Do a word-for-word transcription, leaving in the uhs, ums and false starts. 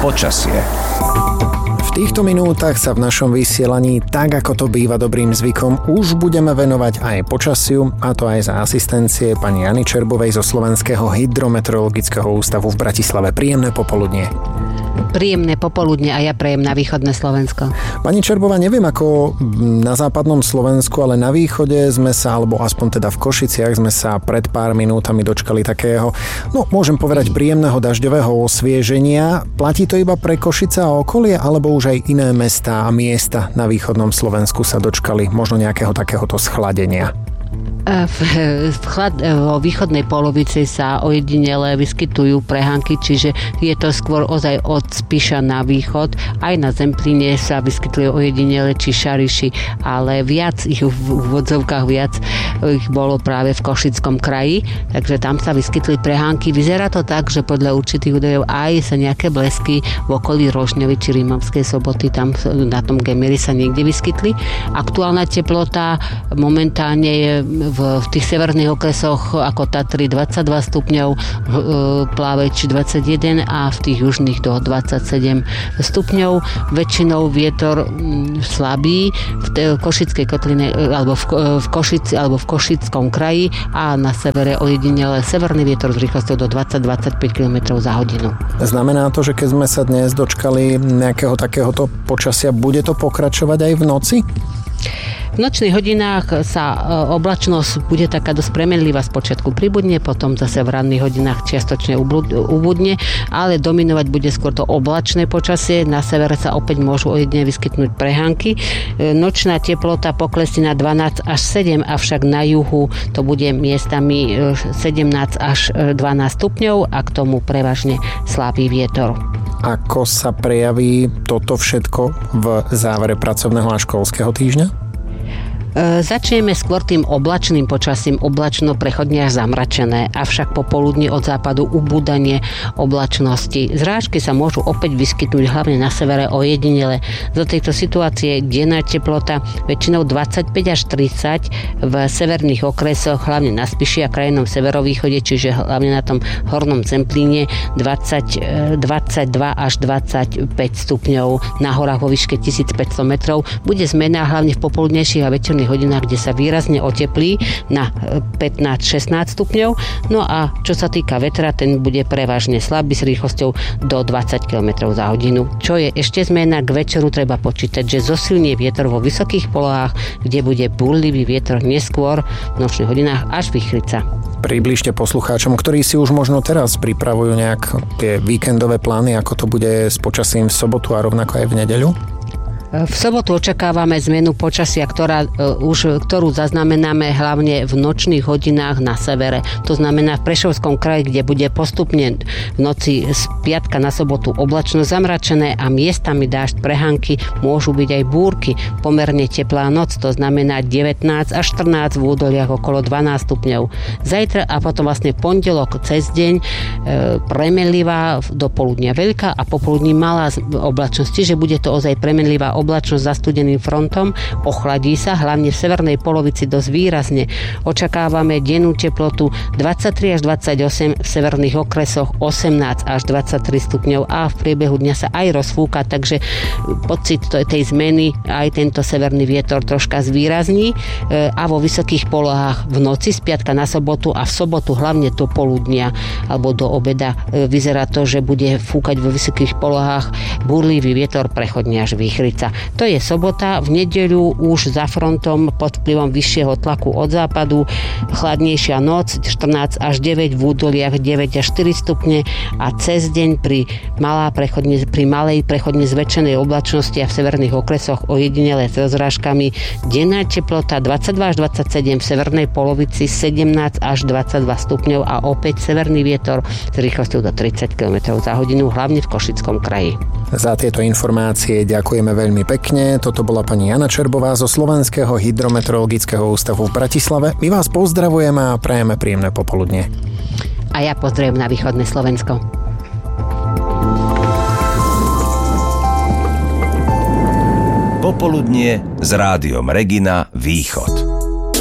Počasie. V týchto minútach sa v našom vysielaní, tak ako to býva dobrým zvykom, už budeme venovať aj počasiu, a to aj za asistencie pani Jany Čerbovej zo Slovenského hydrometeorologického ústavu v Bratislave. Príjemné popoludnie. Príjemné popoludne a ja prejem na východné Slovensko. Pani Čerbová, neviem ako na západnom Slovensku, ale na východe sme sa, alebo aspoň teda v Košiciach sme sa pred pár minútami dočkali takého, no môžem povedať, príjemného dažďového osvieženia. Platí to iba pre Košice a okolie, alebo už aj iné mestá a miesta na východnom Slovensku sa dočkali možno nejakého takéhoto schladenia? V, v chlad, vo východnej polovici sa ojedinele vyskytujú prehánky, čiže je to skôr ozaj od Spiša na východ. Aj na Zemplíne sa vyskytujú ojedinele či šariši, ale viac ich v úvodzovkách viac ich bolo práve v Košickom kraji, takže tam sa vyskytli prehánky. Vyzerá to tak, že podľa určitých údajov aj sa nejaké blesky v okolí Rožňovy či Rímavskej Soboty tam na tom Gemeri sa niekde vyskytli. Aktuálna teplota momentálne je v, v tých severných okresoch ako Tatry dvadsaťdva stupňov, Pláveč dvadsaťjeden a v tých južných do dvadsaťsedem stupňov. Väčšinou vietor slabý v Košickej kotline alebo v, v Košici alebo v Košickom kraji a na severe ojedinele severný vietor s rýchlosťou do dvadsať až dvadsaťpäť kilometrov za hodinu. Znamená to, že keď sme sa dnes dočkali nejakého takéhoto počasia, bude to pokračovať aj v noci? V nočných hodinách sa oblačnosť bude taká dosť premenlivá, spočiatku pribudne, potom zase v ranných hodinách čiastočne ubudne, ale dominovať bude skôr to oblačné počasie. Na severe sa opäť môžu ojedine vyskytnúť prehánky. Nočná teplota poklesne na dvanásť až sedem, avšak na juhu to bude miestami sedemnásť až dvanásť stupňov a k tomu prevažne slabý vietor. Ako sa prejaví toto všetko v závere pracovného a školského týždňa? Začneme skôr tým oblačným počasím, oblačno prechodne až zamračené, avšak popoludní od západu ubúdanie oblačnosti. Zrážky sa môžu opäť vyskytnúť hlavne na severe ojedinele. Do tejto situácie denná teplota väčšinou dvadsaťpäť až tridsať, v severných okresoch, hlavne na Spiši a krajinnom severovýchode, čiže hlavne na tom hornom Zemplíne dvadsať, dvadsaťdva až dvadsaťpäť stupňov, na horách vo výške tisícpäťsto metrov. Bude zmena hlavne v popoludnejších a večerných hodinách, kde sa výrazne oteplí na pätnásť až šestnásť stupňov. No a čo sa týka vetra, ten bude prevažne slabý s rýchlosťou do dvadsať kilometrov za hodinu. Čo je ešte zmena, k večeru treba počítať, že zosilnie vietor vo vysokých polohách, kde bude búrlivý vietor neskôr v nočných hodinách až vichrica. Približte poslucháčom, ktorí si už možno teraz pripravujú nejak tie víkendové plány, ako to bude s počasím v sobotu a rovnako aj v nedeľu. V sobotu očakávame zmenu počasia, ktorá, už, ktorú zaznamenáme hlavne v nočných hodinách na severe. To znamená v Prešovskom kraji, kde bude postupne v noci z piatka na sobotu oblačno zamračené a miestami dážď, prehánky, môžu byť aj búrky. Pomerne teplá noc, to znamená devätnásť až štrnásť, v údoliach okolo dvanásť stupňov. Zajtra a potom vlastne pondelok cez deň e, premenlivá, do poludnia veľká a popoludní malá oblačnosť, čiže bude to ozaj premenlivá oblačnosť za studeným frontom, ochladí sa, hlavne v severnej polovici dosť výrazne. Očakávame dennú teplotu dvadsaťtri až dvadsaťosem, v severných okresoch osemnásť až dvadsaťtri stupňov a v priebehu dňa sa aj rozfúka, takže pocit tej zmeny aj tento severný vietor troška zvýrazní a vo vysokých polohách v noci z piatka na sobotu a v sobotu hlavne do poludnia alebo do obeda vyzerá to, že bude fúkať vo vysokých polohách búrlivý vietor prechodne až výchrica. To je sobota, v nedeľu už za frontom pod vplyvom vyššieho tlaku od západu chladnejšia noc štrnásť až deväť, v údoliach deväť až štyri stupne a cez deň pri, malá prechodne, pri malej prechodne zväčšenej oblačnosti a v severných okresoch ojedinele s rozrážkami denná teplota dvadsaťdva až dvadsaťsedem, v severnej polovici sedemnásť až dvadsaťdva stupňov a opäť severný vietor s rýchlosťou do tridsať kilometrov za hodinu, hlavne v Košickom kraji. Za tieto informácie ďakujeme veľmi pekne. Toto bola pani Jana Čerbová zo Slovenského hydrometeorologického ústavu v Bratislave. My vás pozdravujeme a prajeme príjemné popoludnie. A ja pozdravujem na východné Slovensko. Popoludnie s rádiom Regina Východ.